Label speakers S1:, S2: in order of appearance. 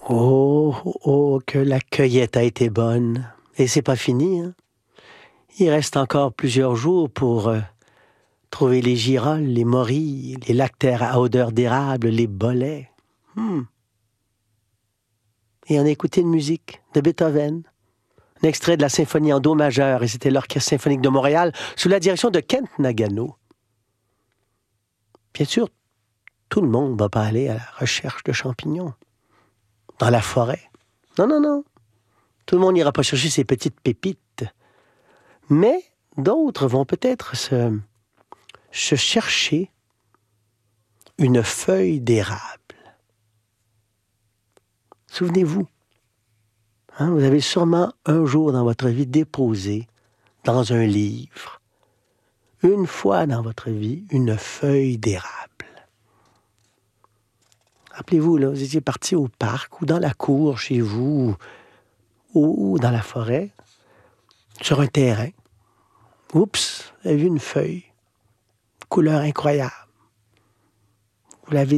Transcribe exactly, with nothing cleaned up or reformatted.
S1: Oh, oh, oh, que la cueillette a été bonne. Et c'est pas fini, hein? Il reste encore plusieurs jours pour euh, trouver les girolles, les morilles, les lactaires à odeur d'érable, les bolets. Hmm. Et on a écouté une musique de Beethoven, un extrait de la symphonie en do majeur, et c'était l'Orchestre symphonique de Montréal, sous la direction de Kent Nagano. Bien sûr, tout le monde ne va pas aller à la recherche de champignons dans la forêt. Non, non, non. Tout le monde n'ira pas chercher ces petites pépites. Mais d'autres vont peut-être se, se chercher une feuille d'érable. Souvenez-vous, hein, vous avez sûrement un jour dans votre vie déposé dans un livre, une fois dans votre vie, une feuille d'érable. Rappelez-vous, là, vous étiez parti au parc ou dans la cour chez vous ou, ou dans la forêt, sur un terrain. Oups, vous avez vu une feuille, couleur incroyable. Vous l'avez